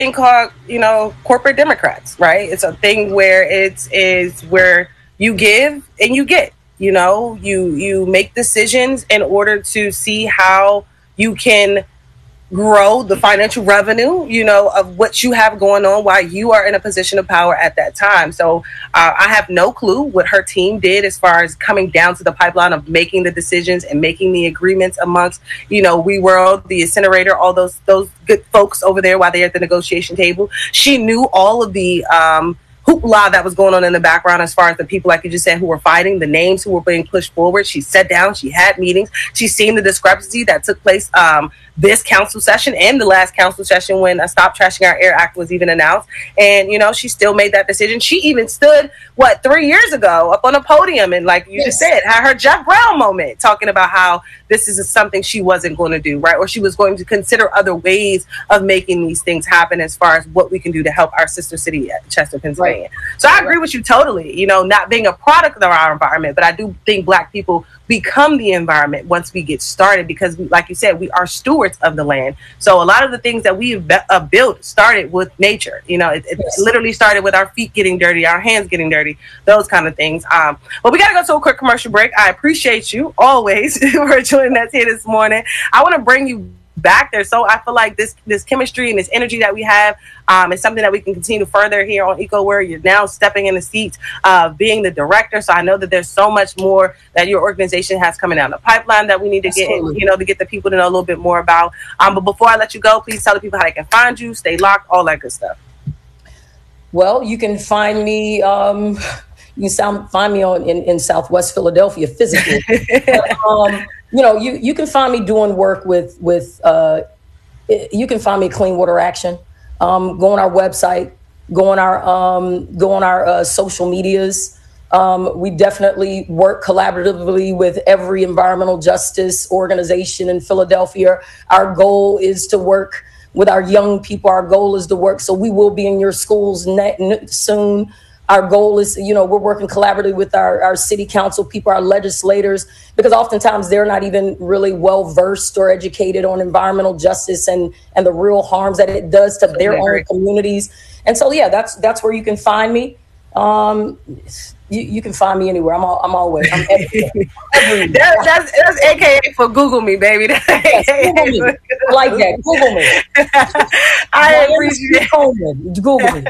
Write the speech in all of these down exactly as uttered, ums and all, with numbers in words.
thing called, you know, corporate Democrats, right? It's a thing where it's is where you give and you get. You know, you you make decisions in order to see how you can grow the financial revenue, you know, of what you have going on while you are in a position of power at that time. So uh, I have no clue what her team did as far as coming down to the pipeline of making the decisions and making the agreements amongst, you know, WeWorld, the incinerator, all those those good folks over there while they're at the negotiation table. She knew all of the um, hoopla that was going on in the background as far as the people, like you just said, who were fighting, the names who were being pushed forward. She sat down, she had meetings, she's seen the discrepancy that took place um, this council session and the last council session when a Stop Trashing Our Air Act was even announced. And, you know, she still made that decision. She even stood, what, three years ago up on a podium and, like you yes. just said, had her Jeff Brown moment talking about how this is something she wasn't going to do, right? Or she was going to consider other ways of making these things happen as far as what we can do to help our sister city at Chester, Pennsylvania. Right. So I agree with you totally, you know, not being a product of our environment, but I do think Black people become the environment once we get started because, like you said, we are stewards of the land. So a lot of the things that we've be- uh, built started with nature. You know, it, it yes. literally started with our feet getting dirty, our hands getting dirty, those kind of things. Um, but we got to go to a quick commercial break. I appreciate you always for joining us here this morning. I want to bring you back there. So I feel like this this chemistry and this energy that we have um, is something that we can continue to further here on EcoWare. You're now stepping in the seat of being the director. So I know that there's so much more that your organization has coming down the pipeline that we need to Absolutely. get, you know, to get the people to know a little bit more about. Um, but before I let you go, please tell the people how they can find you, stay locked, all that good stuff. Well, you can find me. Um, you can sound, find me on in, in Southwest Philadelphia physically. but, um, You know, you, you can find me doing work with, with uh, you can find me at Clean Water Action. Um, go on our website, go on our, um, go on our uh, social medias. Um, we definitely work collaboratively with every environmental justice organization in Philadelphia. Our goal is to work with our young people. Our goal is to work. So we will be in your schools ne- ne- soon. Our goal is, you know, we're working collaboratively with our, our city council people, our legislators, because oftentimes they're not even really well versed or educated on environmental justice and, and the real harms that it does to their own communities. And so, yeah, that's that's where you can find me. Um, you, you can find me anywhere. I'm all, I'm always. I'm everywhere. everywhere. That, that's, that's A K A for Google me, baby. Yes, Google me. I like that. Google me. I appreciate it. Google me.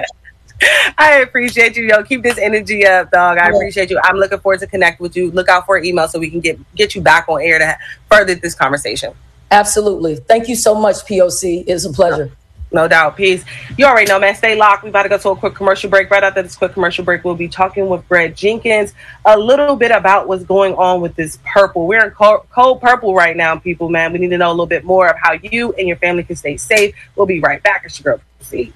I appreciate you, yo. Keep this energy up, dog. I yeah. appreciate you. I'm looking forward to connect with you. Look out for an email so we can get get you back on air to further this conversation. Absolutely. Thank you so much, P O C. It's a pleasure. No, no doubt. Peace. You already know, man. Stay locked. We about to go to a quick commercial break. Right after this quick commercial break, we'll be talking with Brett Jenkins a little bit about what's going on with this purple. We're in cold, cold purple right now, people, man. We need to know a little bit more of how you and your family can stay safe. We'll be right back. It's your girl, see.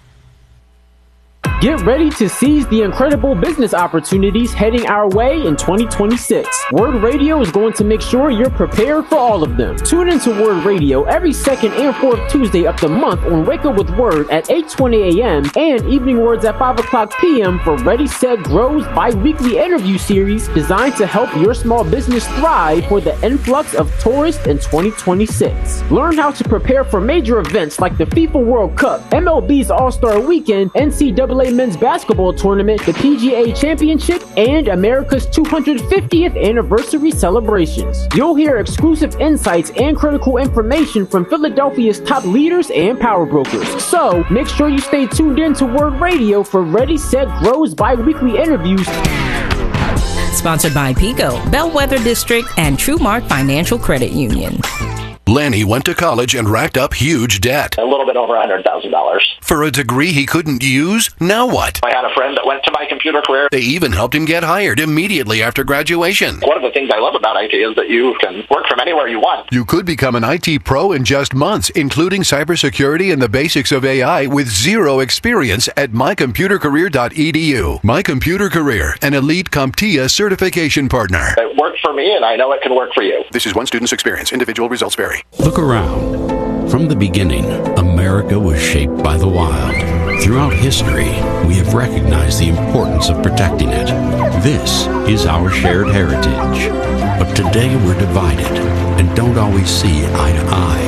Get ready to seize the incredible business opportunities heading our way in twenty twenty-six. Word Radio is going to make sure you're prepared for all of them. Tune into Word Radio every second and fourth Tuesday of the month on Wake Up with Word at eight twenty a.m. and Evening Words at five o'clock p.m. for Ready, Set, Grow's bi-weekly interview series designed to help your small business thrive for the influx of tourists in twenty twenty-six. Learn how to prepare for major events like the FIFA World Cup, M L B's All-Star Weekend, N C double A Men's Basketball Tournament, the P G A Championship, and America's two hundred fiftieth anniversary celebrations. You'll hear exclusive insights and critical information from Philadelphia's top leaders and power brokers. So make sure you stay tuned in to Word Radio for Ready, Set, Grow's bi-weekly interviews. Sponsored by PECO, Bellwether District, and TrueMark Financial Credit Union. Lanny went to college and racked up huge debt. A little bit over one hundred thousand dollars. For a degree he couldn't use? Now what? I had a friend that went to My Computer Career. They even helped him get hired immediately after graduation. One of the things I love about I T is that you can work from anywhere you want. You could become an I T pro in just months, including cybersecurity and the basics of A I with zero experience at my computer career dot e d u. My Computer Career, an elite CompTIA certification partner. It worked for me, and I know it can work for you. This is one student's experience. Individual results vary. Look around. From the beginning, America was shaped by the wild. Throughout history, we have recognized the importance of protecting it. This is our shared heritage. But today we're divided and don't always see eye to eye,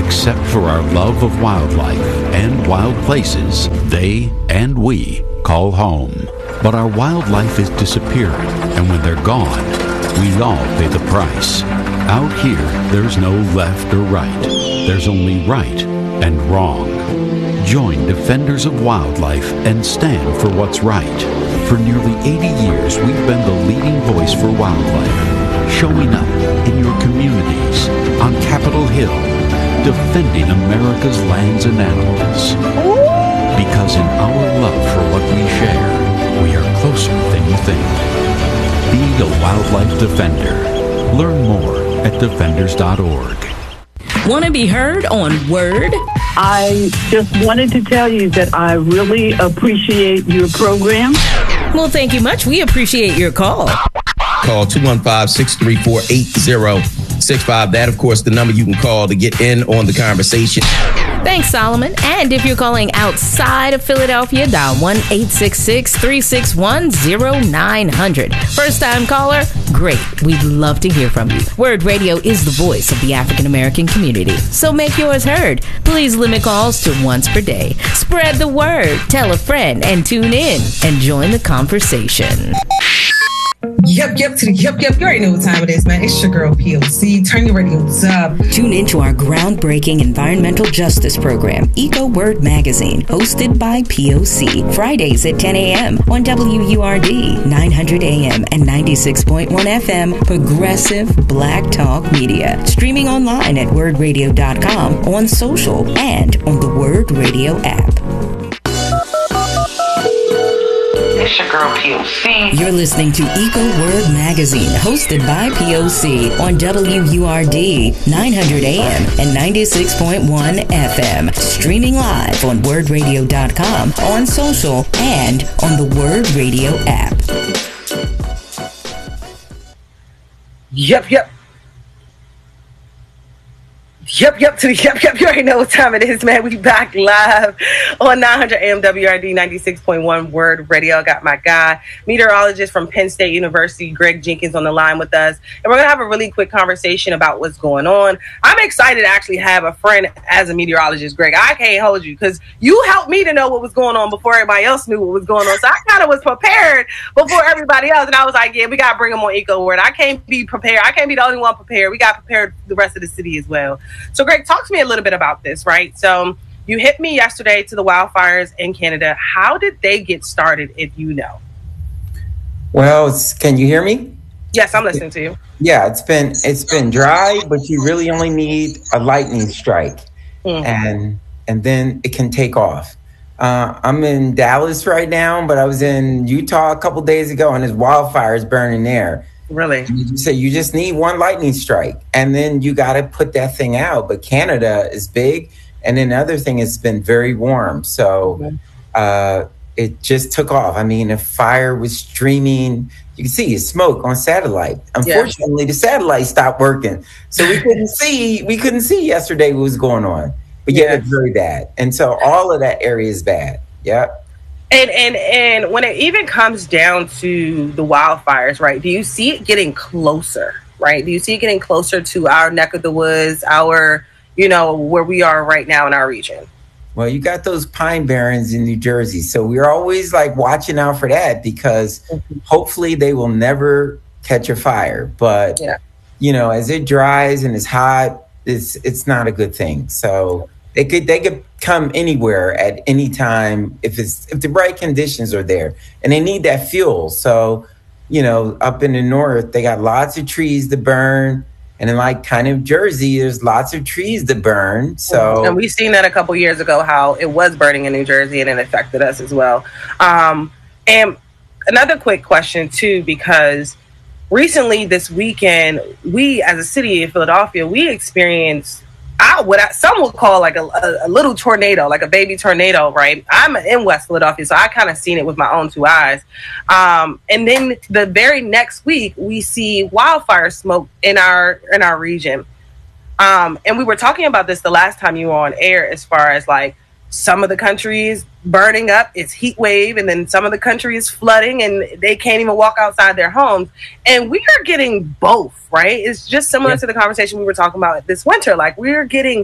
except for our love of wildlife and wild places they and we call home. But our wildlife is disappearing, and when they're gone, we all pay the price. Out here, there's no left or right. There's only right and wrong. Join Defenders of Wildlife and stand for what's right. For nearly eighty years, we've been the leading voice for wildlife, showing up in your communities, on Capitol Hill, defending America's lands and animals. Because in our love for what we share, we are closer than you think. Be a wildlife defender. Learn more at defenders dot org. Want to be heard on Word? I just wanted to tell you that I really appreciate your program. Well, thank you much. We appreciate your call. Call two one five, six three four, eight zero six five. That, of course, the number you can call to get in on the conversation. Thanks, Solomon. And if you're calling outside of Philadelphia, dial one eight six six, three six one, zero nine zero zero. First-time caller? Great. We'd love to hear from you. Word Radio is the voice of the African-American community, so make yours heard. Please limit calls to once per day. Spread the word, tell a friend, and tune in and join the conversation. Yep, yep, to the yep, yep. You already know what time it is, man. It's your girl, P O C. Turn your radios up. Tune into our groundbreaking environmental justice program, Eco Word Magazine, hosted by P O C. Fridays at ten a.m. on W U R D, nine hundred A M and ninety-six point one F M, Progressive Black Talk Media. Streaming online at word radio dot com, on social, and on the Word Radio app. It's your girl, P O C. You're listening to Eco Word Magazine, hosted by P O C on W U R D, nine hundred A M and ninety-six point one F M. Streaming live on word radio dot com, on social, and on the Word Radio app. Yep, yep. Yep, yep, to the yep, yep. You already know what time it is, man. We back live on nine hundred A M W R D ninety-six point one Word Radio. I got my guy, meteorologist from Penn State University, Greg Jenkins, on the line with us. And we're going to have a really quick conversation about what's going on. I'm excited to actually have a friend as a meteorologist, Greg. I can't hold you because you helped me to know what was going on before everybody else knew what was going on. So I kind of was prepared before everybody else. And I was like, yeah, we got to bring them on Eco Word. I can't be prepared. I can't be the only one prepared. We got prepared the rest of the city as well. So, Greg, talk to me a little bit about this, right? So you hit me yesterday to the wildfires in Canada. How did they get started, if you know? Well, it's, can you hear me? Yes, I'm listening to you. Yeah, it's been it's been dry, but you really only need a lightning strike, mm-hmm. and and then it can take off. Uh, I'm in Dallas right now, but I was in Utah a couple days ago, and there's wildfires burning there. Really? You say you just need one lightning strike, and then you got to put that thing out. But Canada is big, and then the other thing has been very warm, so okay. uh, it just took off. I mean, the fire was streaming. You can see smoke on satellite. Unfortunately, yeah. the satellite stopped working, so we couldn't see. We couldn't see yesterday what was going on. But yeah, it's very bad, and so all of that area is bad. Yep. And and and when it even comes down to the wildfires, right? Do you see it getting closer, right? Do you see it getting closer to our neck of the woods, our, you know, where we are right now in our region? Well, you got those pine barrens in New Jersey, so we're always like watching out for that because mm-hmm. hopefully they will never catch a fire. But yeah. you know, as it dries and it's hot, it's it's not a good thing. So they could they could come anywhere at any time if it's if the right conditions are there, and they need that fuel. So, you know, up in the north, they got lots of trees to burn, and in like kind of Jersey, there's lots of trees to burn. So, and we've seen that a couple years ago how it was burning in New Jersey, and it affected us as well. Um, and another quick question too, because recently this weekend, we as a city of Philadelphia, we experienced I, what I, some would call like a, a, a little tornado, like a baby tornado, right? I'm in West Philadelphia, so I kind of seen it with my own two eyes. Um, and then the very next week, we see wildfire smoke in our in our region. Um, and we were talking about this the last time you were on air, as far as like some of the country is burning up, it's heat wave, and then some of the country is flooding and they can't even walk outside their homes. And we are getting both, right? It's just similar yeah. to the conversation we were talking about this winter. Like, we're getting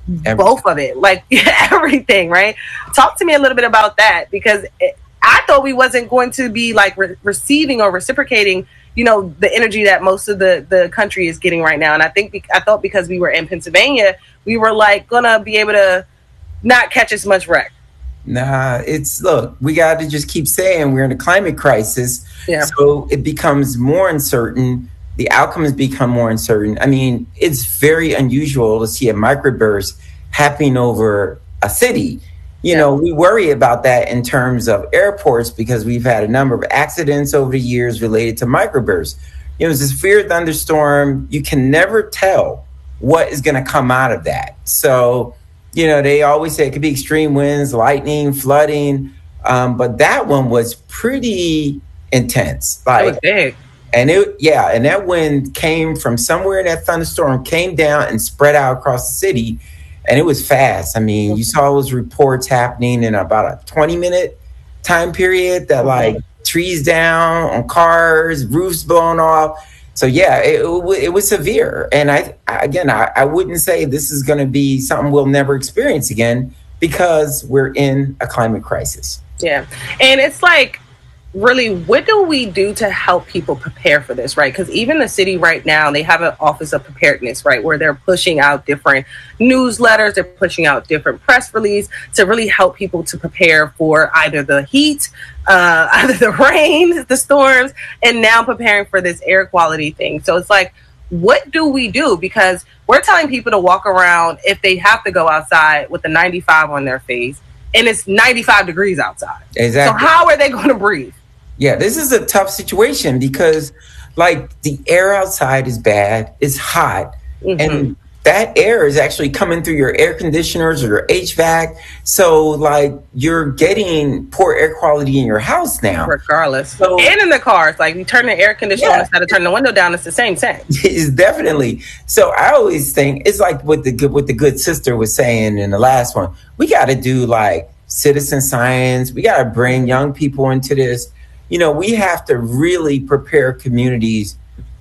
Everything. Both of it, like everything, right? Talk to me a little bit about that, because it, I thought we wasn't going to be like re- receiving or reciprocating, you know, the energy that most of the, the country is getting right now. And I think, be- I thought because we were in Pennsylvania, we were like gonna be able to not catch as much wreck. Nah, it's, look, we got to just keep saying we're in a climate crisis. Yeah. So it becomes more uncertain. The outcomes become more uncertain. I mean, it's very unusual to see a microburst happening over a city. You know, we worry about that in terms of airports because we've had a number of accidents over the years related to microbursts. You know, it's a severe thunderstorm. You can never tell what is going to come out of that. So, you know, they always say it could be extreme winds, lightning, flooding. Um, but that one was pretty intense. Like, it was big. And it, yeah, and that wind came from somewhere in that thunderstorm, came down and spread out across the city. And it was fast. I mean, you saw those reports happening in about a twenty minute time period that like trees down on cars, roofs blown off. So yeah, it, it, it was severe. And I, again, I, I wouldn't say this is going to be something we'll never experience again because we're in a climate crisis. Yeah. And it's like, really, what do we do to help people prepare for this, right? Because even the city right now, they have an office of preparedness, right, where they're pushing out different newsletters, they're pushing out different press releases to really help people to prepare for either the heat, uh, either the rain, the storms, and now preparing for this air quality thing. So it's like, what do we do? Because we're telling people to walk around if they have to go outside with a ninety-five on their face, and it's ninety-five degrees outside. Exactly. So how are they going to breathe? Yeah, this is a tough situation because, like, the air outside is bad. It's hot. Mm-hmm. And that air is actually coming through your air conditioners or your H V A C. So, like, you're getting poor air quality in your house now. Regardless. So, and in the cars. Like, you turn the air conditioner yeah. on instead of turning the window down. It's the same thing. It's definitely. So, I always think, it's like what the, what the good sister was saying in the last one. We got to do, like, citizen science. We got to bring young people into this. You know, we have to really prepare communities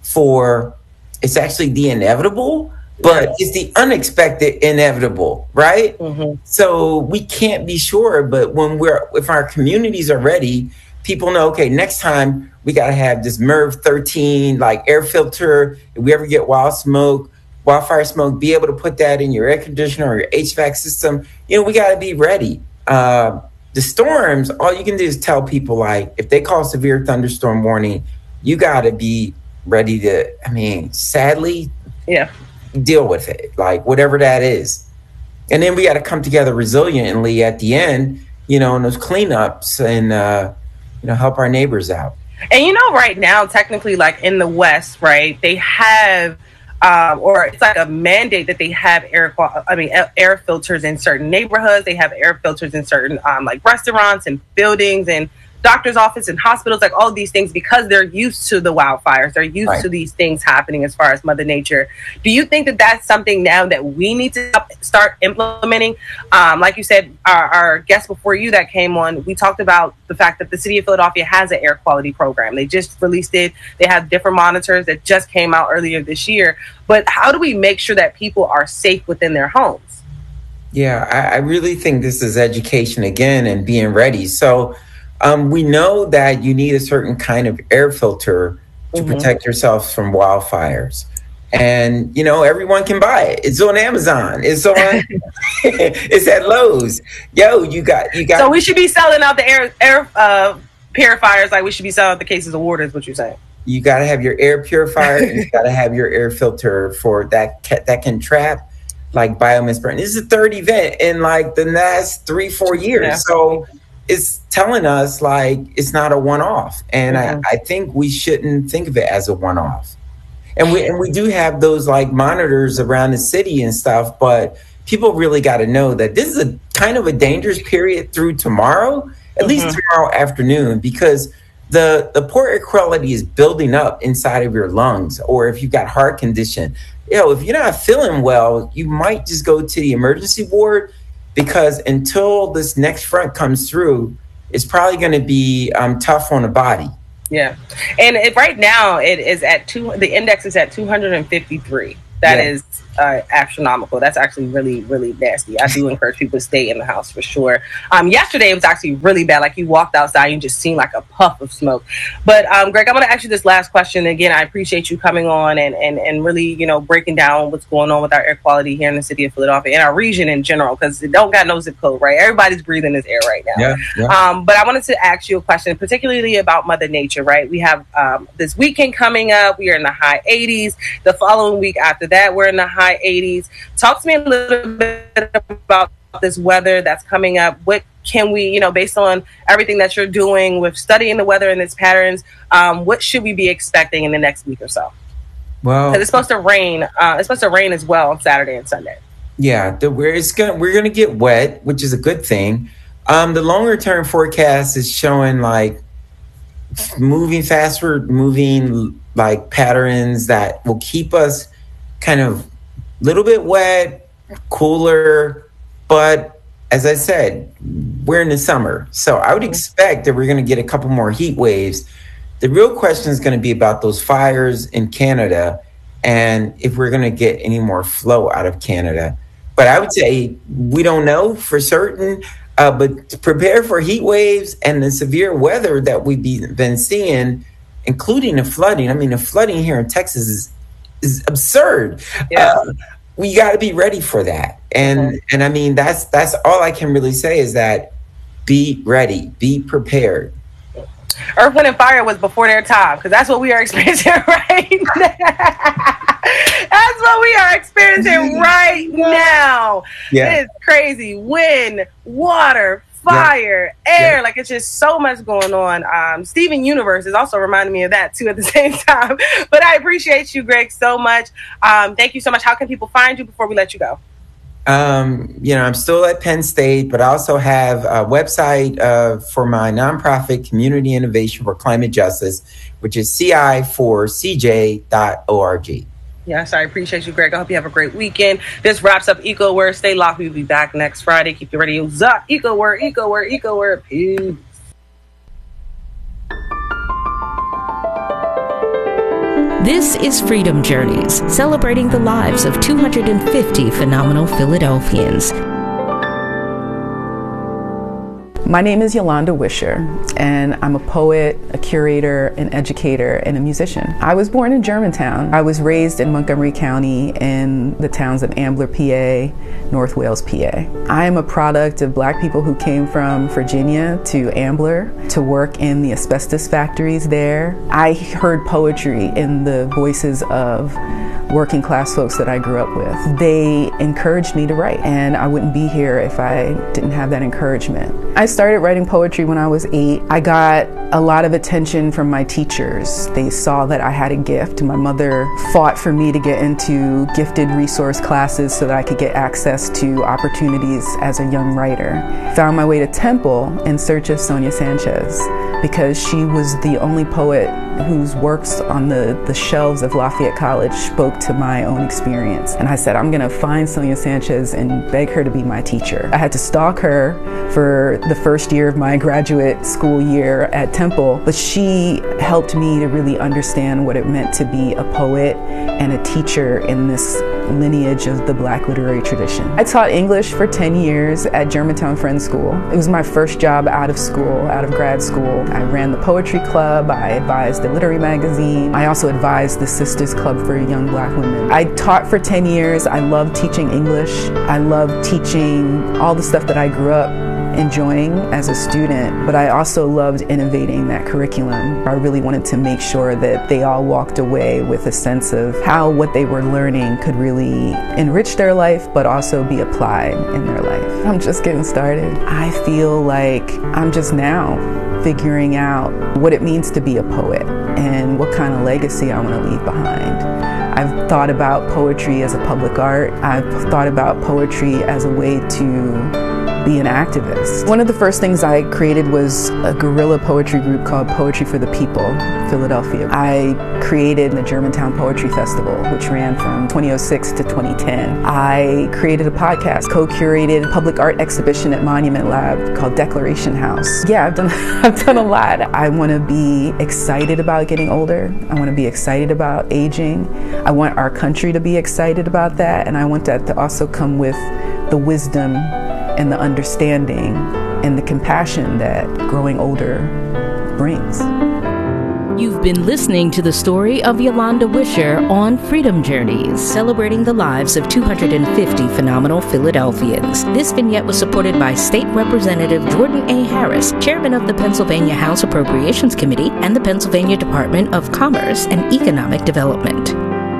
for, it's actually the inevitable, but yes. it's the unexpected inevitable, right? Mm-hmm. So we can't be sure, but when we're, if our communities are ready, people know, okay, next time we got to have this MERV thirteen, like air filter. If we ever get wild smoke, wildfire smoke, be able to put that in your air conditioner or your H V A C system. You know, we got to be ready. Uh, The storms, all you can do is tell people, like, if they call severe thunderstorm warning, you got to be ready to, I mean, sadly, yeah, deal with it, like whatever that is. And then we got to come together resiliently at the end, you know, in those cleanups and, uh, you know, help our neighbors out. And, you know, right now, technically, like in the West, right, they have Um, or it's like a mandate that they have air, I mean, air filters in certain neighborhoods. They have air filters in certain um, like restaurants and buildings and doctor's office and hospitals, like all of these things, because they're used to the wildfires. They're used right. to these things happening as far as Mother Nature. Do you think that that's something now that we need to start implementing? Um, like you said, our, our guest before you that came on, we talked about the fact that the city of Philadelphia has an air quality program. They just released it. They have different monitors that just came out earlier this year. But how do we make sure that people are safe within their homes? Yeah, I, I really think this is education again and being ready. So Um, we know that you need a certain kind of air filter to mm-hmm. protect yourself from wildfires. And, you know, everyone can buy it. It's on Amazon. It's on, it's at Lowe's. Yo, you got, you got. So we should be selling out the air, air uh, purifiers like we should be selling out the cases of water is what you're saying. You got to have your air purifier and you got to have your air filter for that, ca- that can trap like biomass burn. This is the third event in like the last three, four years. Yeah. So it's telling us like it's not a one-off. And mm-hmm. I, I think we shouldn't think of it as a one-off. And we and we do have those like monitors around the city and stuff, but people really got to know that this is a kind of a dangerous period through tomorrow, at mm-hmm. least tomorrow afternoon, because the, the poor air quality is building up inside of your lungs. Or if you've got heart condition, you know, if you're not feeling well, you might just go to the emergency ward, because until this next front comes through, it's probably going to be um, tough on the body. Yeah. And it, right now it is at two, the index is at two hundred fifty-three. That yeah. is uh, astronomical. That's actually really, really nasty. I do encourage people to stay in the house for sure. Um, yesterday it was actually really bad. Like you walked outside, you just seen like a puff of smoke. But um, Greg, I'm going to ask you this last question. Again, I appreciate you coming on and, and, and really, you know, breaking down what's going on with our air quality here in the city of Philadelphia and our region in general, because it don't got no zip code, right? Everybody's breathing this air right now. Yeah, yeah. Um, but I wanted to ask you a question, particularly about Mother Nature, right? We have um, this weekend coming up. We are in the high eighties. The following week after that, we're in the high eighties. Talk to me a little bit about this weather that's coming up. What can we, you know, based on everything that you're doing with studying the weather and its patterns, um, what should we be expecting in the next week or so? Well, it's supposed to rain. Uh, it's supposed to rain as well on Saturday and Sunday. Yeah, the, we're it's gonna we're gonna get wet, which is a good thing. Um, the longer term forecast is showing like moving faster, moving like patterns that will keep us kind of a little bit wet, cooler. But as I said, we're in the summer, so I would expect that we're going to get a couple more heat waves. The real question is going to be about those fires in Canada and if we're going to get any more flow out of Canada. But I would say we don't know for certain, uh, but to prepare for heat waves and the severe weather that we've be, been seeing, including the flooding. I mean, the flooding here in Texas is, is absurd. Yeah. Uh, we got to be ready for that. And mm-hmm. and I mean, that's that's all I can really say is that be ready, be prepared. Earth, Wind, and Fire was before their time, because that's what we are experiencing right now. That's what we are experiencing right now. Yeah. It's crazy. Wind, water, fire, yeah. air. Yeah. Like, it's just so much going on. Um, Steven Universe is also reminding me of that, too, at the same time. But I appreciate you, Greg, so much. Um, thank you so much. How can people find you before we let you go? Um, you know, I'm still at Penn State, but I also have a website uh, for my nonprofit Community Innovation for Climate Justice, which is C I four C J dot org. Yes, I appreciate you, Greg. I hope you have a great weekend. This wraps up Eco Word. Stay locked. We'll be back next Friday. Keep your radios up. Eco Word, Eco Word, Eco Word. Peace. This is Freedom Journeys, celebrating the lives of two hundred fifty phenomenal Philadelphians. My name is Yolanda Wisher, and I'm a poet, a curator, an educator, and a musician. I was born in Germantown. I was raised in Montgomery County in the towns of Ambler, P A, North Wales, P A. I am a product of Black people who came from Virginia to Ambler to work in the asbestos factories there. I heard poetry in the voices of working class folks that I grew up with. They encouraged me to write, and I wouldn't be here if I didn't have that encouragement. I started writing poetry when I was eight. I got a lot of attention from my teachers. They saw that I had a gift. My mother fought for me to get into gifted resource classes so that I could get access to opportunities as a young writer. Found my way to Temple in search of Sonia Sanchez because she was the only poet whose works on the, the shelves of Lafayette College spoke to my own experience. And I said, I'm gonna find Sonia Sanchez and beg her to be my teacher. I had to stalk her for the first year of my graduate school year at Temple, but she helped me to really understand what it meant to be a poet and a teacher in this lineage of the Black literary tradition. I taught English for ten years at Germantown Friends School. It was my first job out of school, out of grad school. I ran the poetry club, I advised the literary magazine. I also advised the Sisters Club for Young Black Women. I taught for ten years. I loved teaching English. I loved teaching all the stuff that I grew up enjoying as a student, but I also loved innovating that curriculum. I really wanted to make sure that they all walked away with a sense of how what they were learning could really enrich their life, but also be applied in their life. I'm just getting started. I feel like I'm just now figuring out what it means to be a poet and what kind of legacy I want to leave behind. I've thought about poetry as a public art. I've thought about poetry as a way to be an activist. One of the first things I created was a guerrilla poetry group called Poetry for the People, Philadelphia. I created the Germantown Poetry Festival, which ran from twenty oh six to twenty ten. I created a podcast, co-curated a public art exhibition at Monument Lab called Declaration House. Yeah, I've done, I've done a lot. I want to be excited about getting older. I want to be excited about aging. I want our country to be excited about that, and I want that to also come with the wisdom and the understanding and the compassion that growing older brings. You've been listening to the story of Yolanda Wisher on Freedom Journeys, celebrating the lives of two hundred fifty phenomenal Philadelphians. This vignette was supported by State Representative Jordan A. Harris, chairman of the Pennsylvania House Appropriations Committee and the Pennsylvania Department of Commerce and Economic Development.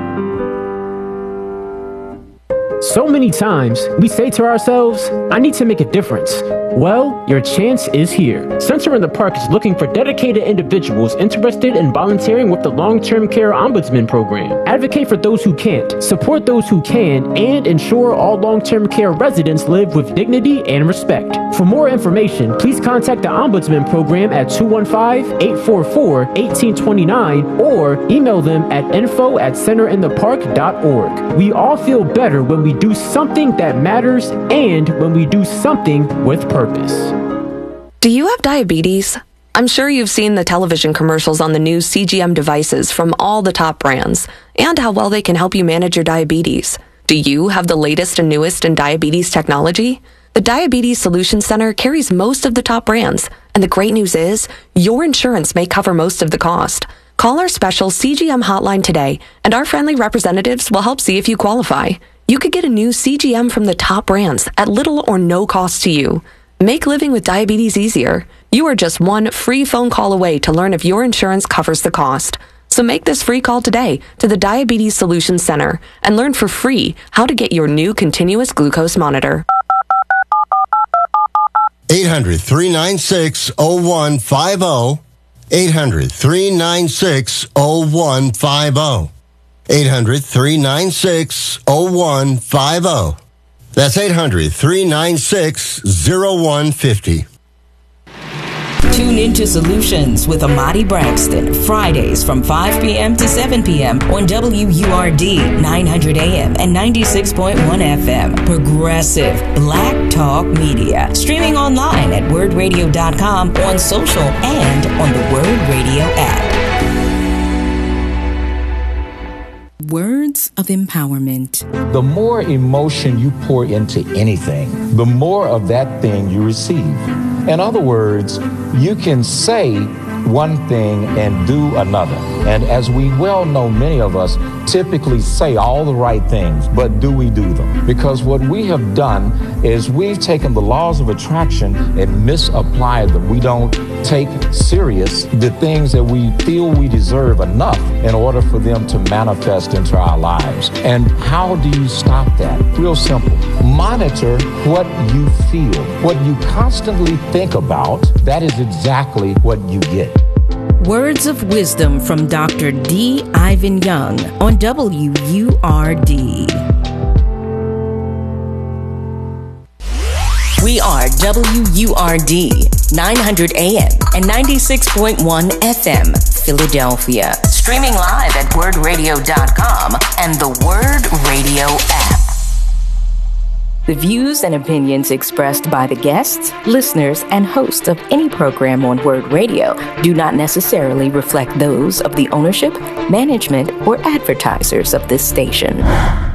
So many times, we say to ourselves, I need to make a difference. Well, your chance is here. Center in the Park is looking for dedicated individuals interested in volunteering with the Long-Term Care Ombudsman Program. Advocate for those who can't, support those who can, and ensure all long-term care residents live with dignity and respect. For more information, please contact the Ombudsman Program at two one five, eight four four, one eight two nine or email them at info at center in the park dot org. We all feel better when we do something that matters and when we do something with purpose. Do you have diabetes? I'm sure you've seen the television commercials on the new C G M devices from all the top brands and how well they can help you manage your diabetes. Do you have the latest and newest in diabetes technology? The Diabetes Solutions Center carries most of the top brands, and the great news is your insurance may cover most of the cost. Call our special C G M hotline today, and our friendly representatives will help see if you qualify. You could get a new C G M from the top brands at little or no cost to you. Make living with diabetes easier. You are just one free phone call away to learn if your insurance covers the cost. So make this free call today to the Diabetes Solutions Center and learn for free how to get your new continuous glucose monitor. eight hundred, three nine six, oh one five oh. eight hundred, three nine six, oh one five oh. eight hundred, three nine six, oh one five oh. That's eight hundred, three nine six, oh one five oh. Tune into Solutions with Amadi Braxton, Fridays from five p.m. to seven p.m. on W U R D nine hundred A M and ninety-six point one F M. Progressive Black Talk Media. Streaming online at word radio dot com, on social, and on the Word Radio app. Words of empowerment. The more emotion you pour into anything, the more of that thing you receive. In other words, you can say one thing and do another. And as we well know, many of us typically say all the right things, but do we do them? Because what we have done is we've taken the laws of attraction and misapplied them. We don't take serious the things that we feel we deserve enough in order for them to manifest into our lives. And how do you stop that? Real simple. Monitor what you feel. What you constantly think about, that is exactly what you get. Words of wisdom from Doctor D. Ivan Young on W U R D. We are W U R D, nine hundred A M and ninety-six point one F M, Philadelphia. Streaming live at word radio dot com and the Word Radio app. The views and opinions expressed by the guests, listeners, and hosts of any program on Word Radio do not necessarily reflect those of the ownership, management, or advertisers of this station.